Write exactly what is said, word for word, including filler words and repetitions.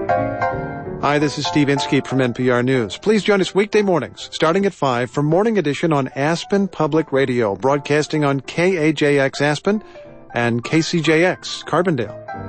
Hi, this is Steve Inskeep from N P R News. Please join us weekday mornings, starting at five, for Morning Edition on Aspen Public Radio, broadcasting on K A J X Aspen and K C J X Carbondale.